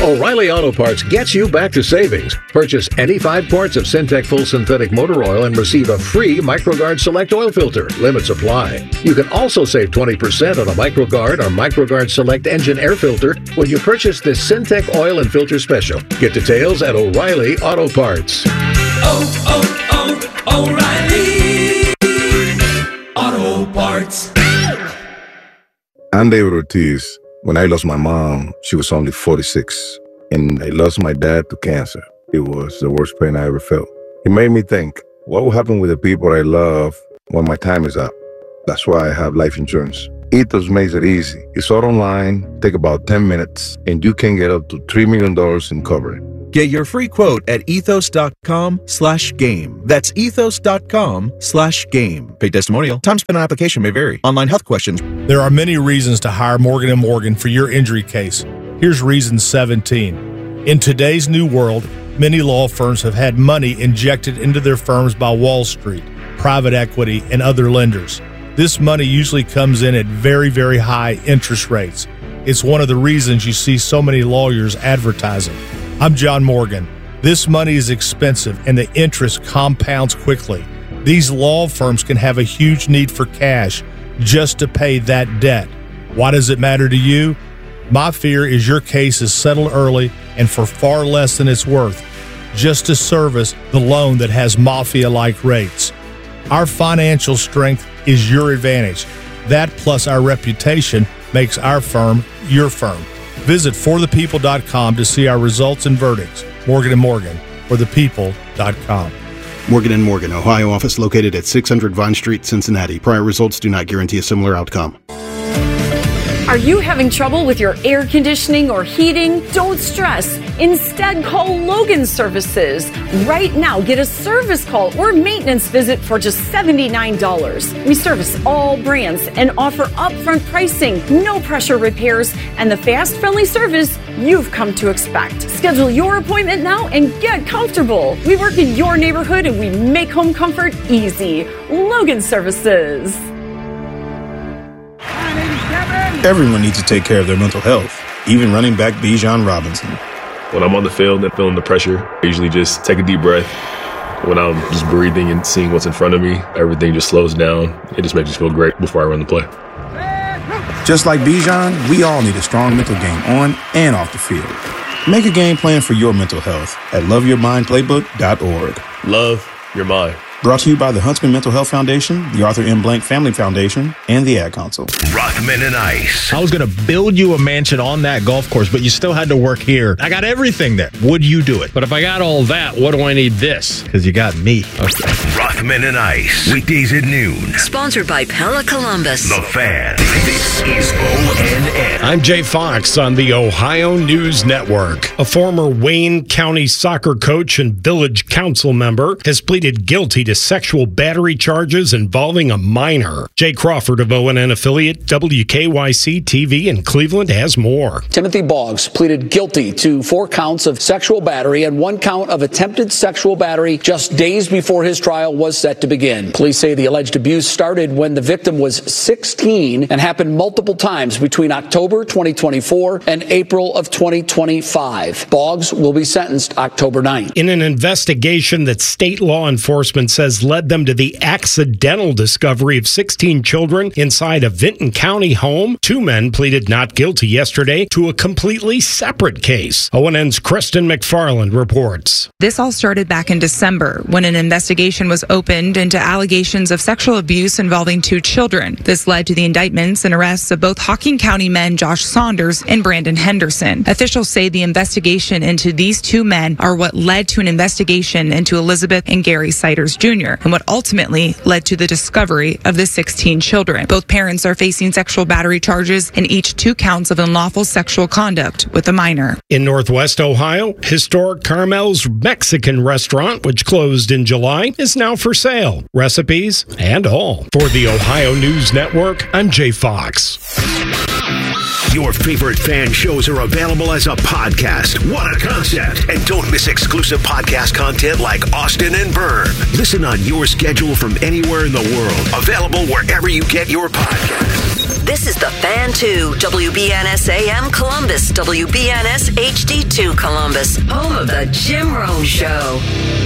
O'Reilly Auto Parts gets you back to savings. Purchase any 5 quarts of Syntec Full Synthetic Motor Oil and receive a free MicroGuard Select Oil Filter. Limits apply. You can also save 20% on a MicroGuard or MicroGuard Select Engine Air Filter when you purchase this Syntec Oil and Filter Special. Get details at O'Reilly Auto Parts. O'Reilly Auto Parts. I'm David Ortiz. When I lost my mom, she was only 46, and I lost my dad to cancer. It was the worst pain I ever felt. It made me think, what will happen with the people I love when my time is up? That's why I have life insurance. Ethos makes it easy. It's all online, take about 10 minutes, and you can get up to $3 million in coverage. Get your free quote at ethos.com/game. That's ethos.com/game. Paid testimonial. Time spent on application may vary. Online health questions. There are many reasons to hire Morgan & Morgan for your injury case. Here's reason 17. In today's new world, many law firms have had money injected into their firms by Wall Street, private equity, and other lenders. This money usually comes in at very, very high interest rates. It's one of the reasons you see so many lawyers advertising. I'm John Morgan. This money is expensive and the interest compounds quickly. These law firms can have a huge need for cash just to pay that debt. Why does it matter to you? My fear is your case is settled early and for far less than it's worth, just to service the loan that has mafia-like rates. Our financial strength is your advantage. That plus our reputation makes our firm your firm. Visit forthepeople.com to see our results and verdicts. Morgan & Morgan, forthepeople.com. Morgan & Morgan, Ohio office located at 600 Vine Street, Cincinnati. Prior results do not guarantee a similar outcome. Are you having trouble with your air conditioning or heating? Don't stress. Instead, call Logan Services. Right now, get a service call or maintenance visit for just $79. We service all brands and offer upfront pricing, no pressure repairs, and the fast, friendly service you've come to expect. Schedule your appointment now and get comfortable. We work in your neighborhood and we make home comfort easy. Logan Services. Everyone needs to take care of their mental health, even running back Bijan Robinson. When I'm on the field and feeling the pressure, I usually just take a deep breath. When I'm just breathing and seeing what's in front of me, everything just slows down. It just makes me feel great before I run the play. Just like Bijan, we all need a strong mental game on and off the field. Make a game plan for your mental health at loveyourmindplaybook.org. Love your mind. Brought to you by the Huntsman Mental Health Foundation, the Arthur M. Blank Family Foundation, and the Ad Council. Rothman and Ice. I was going to build you a mansion on that golf course, but you still had to work here. I got everything there. Would you do it? But if I got all that, what do I need this? Because you got me. Okay. Rothman and Ice. Weekdays at noon. Sponsored by Pella Columbus. The Fan. This is ONN. I'm Jay Fox on the Ohio News Network. A former Wayne County soccer coach and village council member has pleaded guilty to sexual battery charges involving a minor. Jay Crawford of ONN affiliate WKYC TV in Cleveland has more. Timothy Boggs pleaded guilty to 4 counts of sexual battery and 1 count of attempted sexual battery just days before his trial was set to begin. Police say the alleged abuse started when the victim was 16 and happened multiple times between October 2024 and April of 2025. Boggs will be sentenced October 9th. In an investigation that state law enforcement says led them to the accidental discovery of 16 children inside a Vinton County home, 2 men pleaded not guilty yesterday to a completely separate case. ONN's Kristen McFarland reports. This all started back in December when an investigation was opened into allegations of sexual abuse involving 2 children. This led to the indictments and arrests of both Hocking County men Josh Saunders and Brandon Henderson. Officials say the investigation into these 2 men are what led to an investigation into Elizabeth and Gary Siders Jr. and what ultimately led to the discovery of the 16 children. Both parents are facing sexual battery charges and each 2 counts of unlawful sexual conduct with a minor. In Northwest Ohio, historic Carmel's Mexican restaurant, which closed in July, is now for sale. Recipes and all. For the Ohio News Network, I'm Jay Fox. Your favorite fan shows are available as a podcast. What a concept! And don't miss exclusive podcast content like Austin and Byrne. Listen on your schedule from anywhere in the world. Available wherever you get your podcasts. This is the Fan 2, WBNS AM Columbus, WBNS HD2 Columbus, home of the Jim Rome Show.